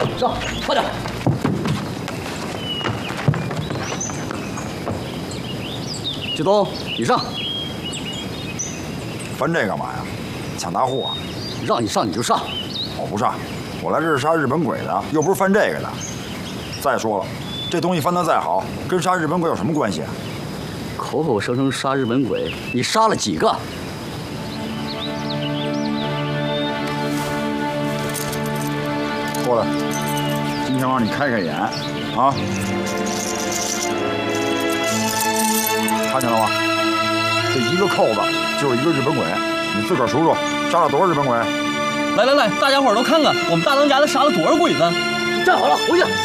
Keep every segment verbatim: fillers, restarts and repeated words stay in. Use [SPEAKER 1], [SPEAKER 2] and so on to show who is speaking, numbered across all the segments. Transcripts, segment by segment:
[SPEAKER 1] 上，快点！季东，你上。
[SPEAKER 2] 翻这干嘛呀？抢大户啊！
[SPEAKER 1] 让你上你就上。
[SPEAKER 2] 我不上，我来这是杀日本鬼的，又不是翻这个的。再说了，这东西翻得再好，跟杀日本鬼有什么关系啊？
[SPEAKER 1] 口口声声杀日本鬼，你杀了几个？
[SPEAKER 2] 过来，今天我让你开开眼啊！看见了吗？这一个扣子就是一个日本鬼，你自个儿数数，杀了多少日本鬼？
[SPEAKER 3] 来来来，大家伙儿都看看，我们大当家的杀了多少鬼子！
[SPEAKER 1] 站好了，回去。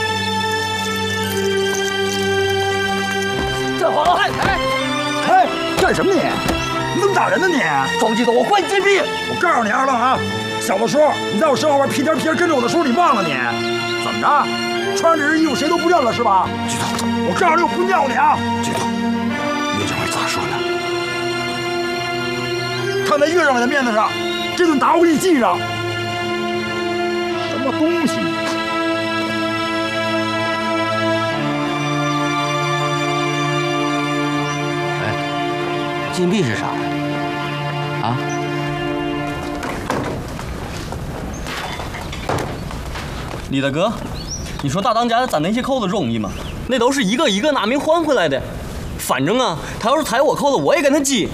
[SPEAKER 1] 站好了！哎哎
[SPEAKER 2] 哎，干什么你？你怎么打人呢你？
[SPEAKER 1] 庄季东，我换你禁闭！
[SPEAKER 2] 我告诉你二愣啊，小的时候你在我身后边屁颠屁颠跟着我的时候，你忘了你？怎么着？穿这身衣服谁都不认了是吧？
[SPEAKER 4] 季东，
[SPEAKER 2] 我告诉你，我不尿你啊！
[SPEAKER 4] 季东，岳政委咋说呢？
[SPEAKER 2] 看在岳政委的面子上，这顿打我给你记上。什么东西？
[SPEAKER 1] 哎，禁闭是啥呀？啊？
[SPEAKER 3] 李大哥，你说大当家的攒那些扣子容易吗？那都是一个一个拿命换回来的。反正啊，他要是踩我扣子，我也跟他急。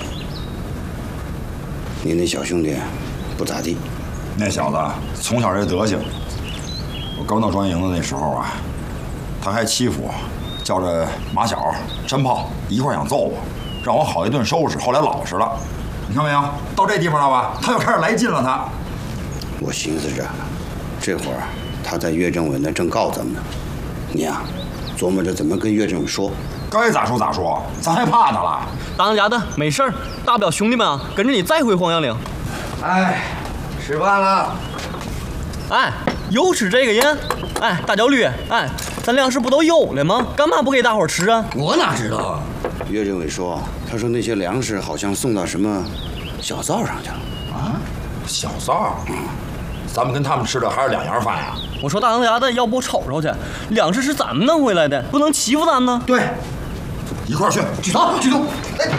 [SPEAKER 4] 你那小兄弟不咋地。
[SPEAKER 2] 那小子从小这德行，我刚到专营的那时候啊，他还欺负我，叫着马小、山炮一块想揍我，让我好一顿收拾。后来老实了，你看没有？到这地方了吧？他又开始来劲了。他，
[SPEAKER 4] 我寻思着，这会儿他在岳政委那正告咱们呢，你呀、啊，琢磨着怎么跟岳政委说。
[SPEAKER 2] 该咋说咋说，咱还怕他了？
[SPEAKER 3] 大当家的没事儿，大不了兄弟们啊跟着你再回黄杨岭。
[SPEAKER 5] 哎，吃饭了。
[SPEAKER 3] 哎，又吃这个烟？哎，大脚驴，哎，咱粮食不都有了吗？干嘛不给大伙儿吃啊？
[SPEAKER 5] 我哪知道啊？
[SPEAKER 4] 岳政委说，他说那些粮食好像送到什么小灶上去了。
[SPEAKER 2] 啊，小灶？嗯，咱们跟他们吃的还是两样饭呀。
[SPEAKER 3] 我说大当家的，要不我瞅瞅去，粮食是咱们弄回来的，不能欺负咱们呢。
[SPEAKER 2] 对，一块儿去。
[SPEAKER 5] 举头，举头。哎，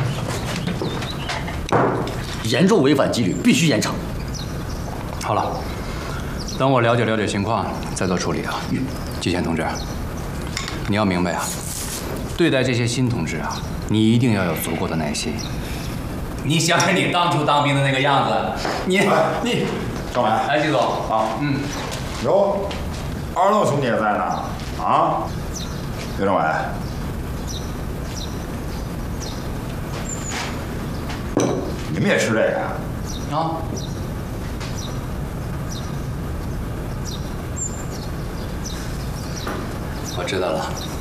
[SPEAKER 1] 严重违反纪律，必须严惩。
[SPEAKER 6] 好了，等我了解了解情况再做处理啊。季贤同志，你要明白啊，对待这些新同志啊，你一定要有足够的耐心。你想想你当初当兵的那个样子，你你，
[SPEAKER 2] 少伟，
[SPEAKER 6] 哎，季总
[SPEAKER 2] 啊，嗯，哟，二愣兄弟也在呢。啊，岳政委，你们也吃这个呀？
[SPEAKER 6] 啊。我知道了。